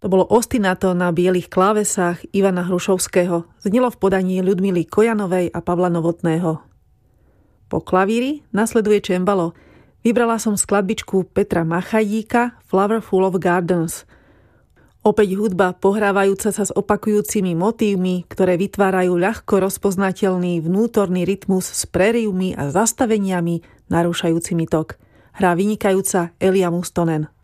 bolo ostinato na bielých klávesách Ivana Hrušovského. Znelo v podaní Ľudmily Kojanovej a Pavla Novotného. Po klavíri nasleduje čembalo. Vybrala som skladbičku Petra Machajíka Flower Full of Gardens. Opäť hudba pohrávajúca sa s opakujúcimi motívmi, ktoré vytvárajú ľahko rozpoznateľný vnútorný rytmus s prerivmi a zastaveniami narúšajúcimi tok. Hrá vynikajúca Elia Mustonen.